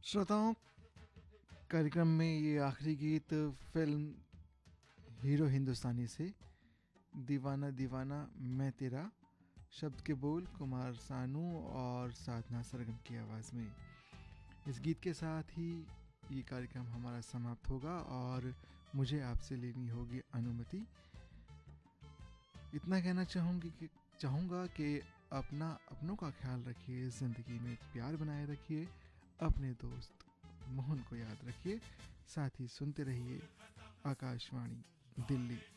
श्रोताओं, कार्यक्रम में ये आखिरी गीत फिल्म हीरो हिंदुस्तानी से दीवाना दीवाना मैं तेरा, शब्द के बोल कुमार सानू और साधना सरगम की आवाज़ में। इस गीत के साथ ही ये कार्यक्रम हमारा समाप्त होगा और मुझे आपसे लेनी होगी अनुमति। इतना कहना चाहूँगा कि अपनों का ख्याल रखिए, ज़िंदगी में प्यार बनाए रखिए, अपने दोस्त मोहन को याद रखिए, साथ ही सुनते रहिए आकाशवाणी दिल्ली।